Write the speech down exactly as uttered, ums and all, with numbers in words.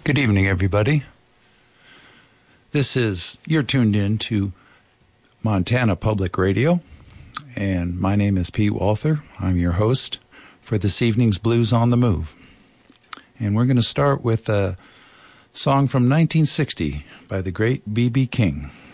Good evening, everybody. This is, you're tuned in to Montana Public Radio, and my name is Pete Walther. I'm your host for this evening's Blues on the Move. And we're going to start with a song from nineteen sixty by the great B B King.